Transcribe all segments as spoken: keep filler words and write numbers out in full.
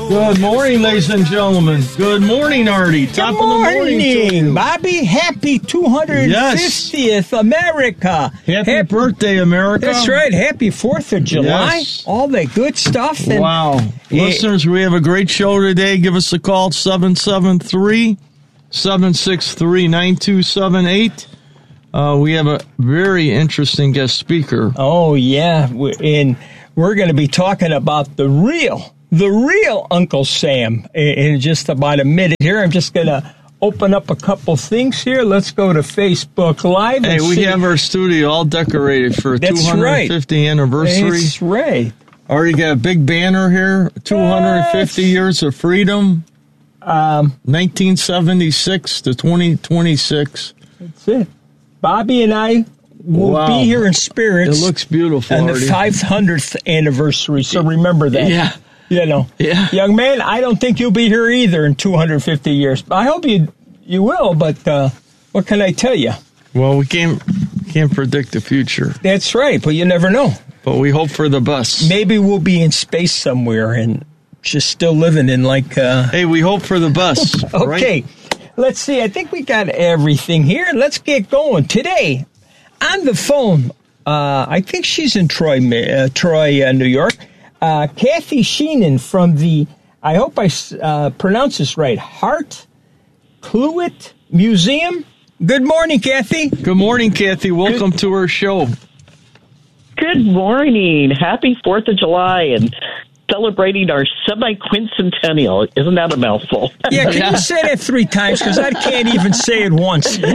Good morning, ladies and gentlemen. Good morning, Artie. Top Good of the morning to you. Bobby. Happy two hundred fiftieth, yes. America. Happy, Happy birthday, America. That's right. Happy fourth of July. Yes. All that good stuff. And wow. It, Listeners, we have a great show today. Give us a call, seven seven three, seven six three, nine two seven eight. Uh, we have a very interesting guest speaker. Oh, yeah. And we're going to be talking about the real, the real Uncle Sam in just about a minute here. I'm just going to open up a couple things here. Let's go to Facebook Live. Hey, we see. have our studio all decorated for a That's two hundred fiftieth right. anniversary. That's right. Already got a big banner here. two hundred fifty yes. years of freedom. Um, nineteen seventy-six to twenty twenty-six. That's it. Bobby and I will wow. be here in spirit. It looks beautiful. And Artie. the five hundredth anniversary, so remember that. Yeah. You know. Yeah. Young man, I don't think you'll be here either in two hundred fifty years. I hope you you will, but uh, what can I tell you? Well, we can't, can't predict the future. That's right, but you never know. But we hope for the best. Maybe we'll be in space somewhere and just still living in like... Uh... Hey, we hope for the best. Okay. Right? Let's see. I think we got everything here. Let's get going. Today, on the phone, uh, I think she's in Troy, uh, Troy, uh, New York. Uh, Kathy Sheenan from the, I hope I uh, pronounce this right, Hart Cluett Museum. Good morning, Kathy. Good morning, Kathy. Welcome Good. to our show. Good morning. Happy fourth of July and celebrating our semi-quincentennial. Isn't that a mouthful? Yeah, can you say that three times? Because I can't even say it once. Spell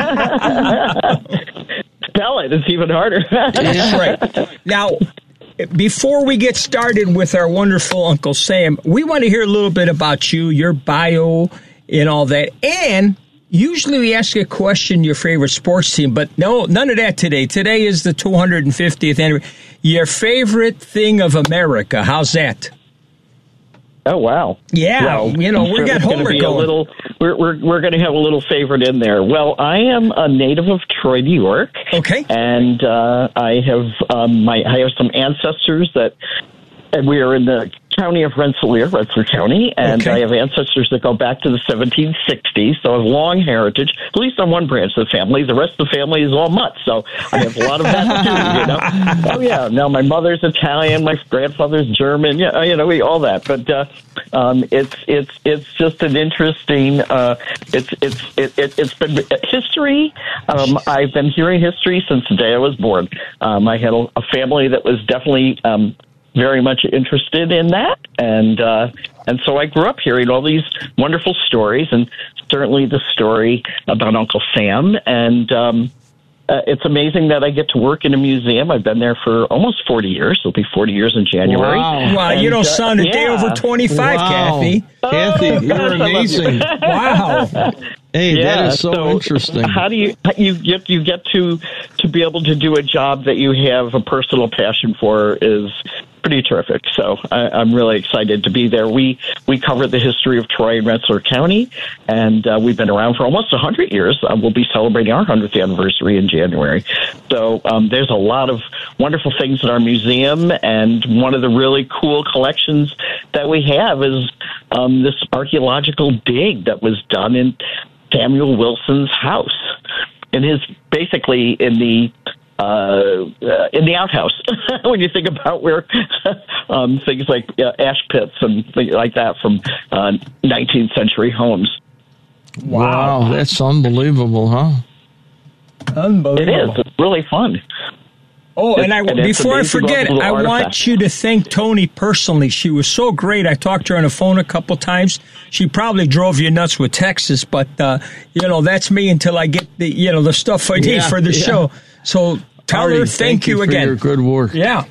it. It's even harder. That's right. Now, before we get started with our wonderful Uncle Sam, we want to hear a little bit about you, your bio, and all that. And usually we ask a question, your favorite sports team, but no, none of that today. Today is the two hundred fiftieth anniversary. Your favorite thing of America. How's that? Oh, wow. Yeah, well, you know, we got Homer be going. A little, we're we're, we're going to have a little favorite in there. Well, I am a native of Troy, New York. Okay. And uh, I have um, my I have some ancestors that, and we are in the county of Rensselaer, Rensselaer County, and okay. I have ancestors that go back to the seventeen sixties, so I have long heritage, at least on one branch of the family. The rest of the family is all mutts, so I have a lot of that too, you know. Oh, yeah. Now, my mother's Italian, my grandfather's German, yeah, you know, we, all that. But uh, um, it's it's it's just an interesting, uh, it's it's it, it, it's been history. Um, I've been hearing history since the day I was born. Um, I had a, a family that was definitely um, very much interested in that, and uh, and so I grew up hearing all these wonderful stories, and certainly the story about Uncle Sam. And um, uh, it's amazing that I get to work in a museum. I've been there for almost forty years. It'll be forty years in January. Wow, wow and, you don't sound uh, a yeah. day over twenty-five, wow. Kathy. Kathy, oh, you're amazing. You. Wow. Hey, yeah, that is so, so interesting. How do you you get you get to to be able to do a job that you have a personal passion for is pretty terrific. So I, I'm really excited to be there. We we cover the history of Troy and Rensselaer County, and uh, we've been around for almost one hundred years. Uh, we'll be celebrating our one hundredth anniversary in January. So um, there's a lot of wonderful things in our museum, and one of the really cool collections that we have is um, this archaeological dig that was done in Samuel Wilson's house, in his basically in the uh, uh, in the outhouse. When you think about where um, things like uh, ash pits and things like that from uh, nineteenth century homes. Wow. wow, that's unbelievable, huh? Unbelievable. It is. It's really fun. Oh, and I and before I forget, I artifact. want you to thank Tony personally. She was so great. I talked to her on the phone a couple times. She probably drove you nuts with Texas, but uh, you know that's me until I get the you know the stuff I need yeah, for the yeah. show. So tell Artie, her thank, thank you, you for again. Your good work. Yeah.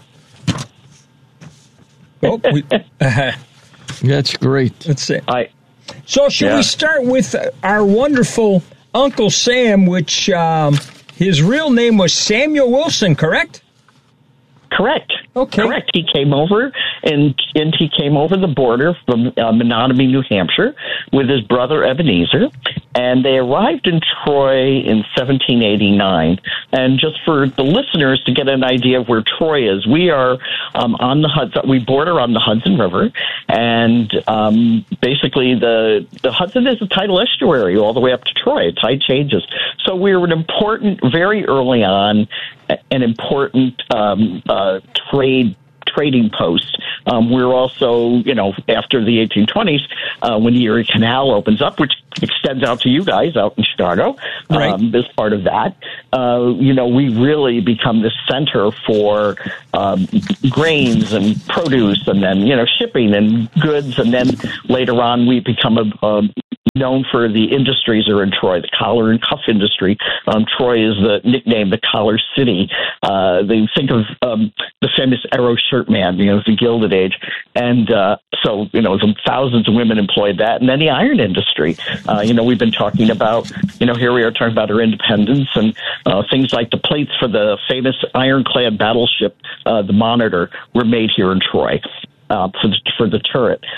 Oh, we, uh, that's great. Let's see. I. So should yeah. we start with our wonderful Uncle Sam, which um, his real name was Samuel Wilson, correct? Correct. Okay. Correct. He came over, and and he came over the border from uh, Menominee, New Hampshire, with his brother Ebenezer, and they arrived in Troy in seventeen eighty-nine. And just for the listeners to get an idea of where Troy is, we are um, on the Hudson. We border on the Hudson River, and um, basically the the Hudson is a tidal estuary all the way up to Troy. Tide changes, so we were an important, very early on, an important um, uh, trade. trading post. Um, we're also, you know, after the eighteen twenties, uh, when the Erie Canal opens up, which extends out to you guys out in Chicago, right. um, as part of that, uh, you know, we really become the center for um, grains and produce, and then, you know, shipping and goods, and then later on we become a, a known for the industries are in Troy, the collar and cuff industry. Um, Troy is the nickname, the Collar City. Uh, they think of um, the famous Arrow Shirt Man, you know, the Gilded Age. And uh, so, you know, some thousands of women employed that. And then the iron industry. Uh, you know, we've been talking about, you know, here we are talking about our independence, and uh, things like the plates for the famous ironclad battleship, uh, the Monitor, were made here in Troy. Uh, for, the, for the turret.